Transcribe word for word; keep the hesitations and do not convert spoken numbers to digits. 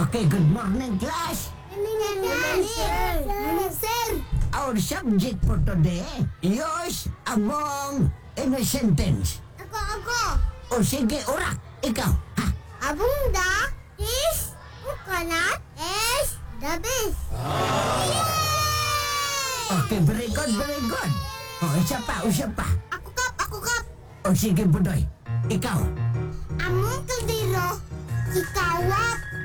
Okay, good morning, class. Morning, sir. Morning, sir. Our subject for today, use abong in a sentence. Ako, ako. O sige, urak, ikaw. Ha? Abunda is coconut is the best. Okay, very good, very good. O, isa pa, isa pa. Ako kap, ako kap. O sige, Budoy, ikaw. Among kaldero, kikawat.